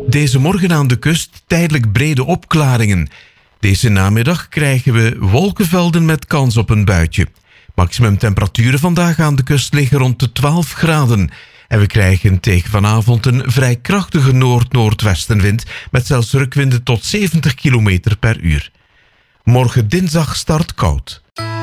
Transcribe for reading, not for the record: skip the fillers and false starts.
Deze morgen aan de kust tijdelijk brede opklaringen. Deze namiddag krijgen we wolkenvelden met kans op een buitje. Maximum temperaturen vandaag aan de kust liggen rond de 12 graden. En we krijgen tegen vanavond een vrij krachtige noord-noordwestenwind met zelfs rukwinden tot 70 km per uur. Morgen dinsdag start koud.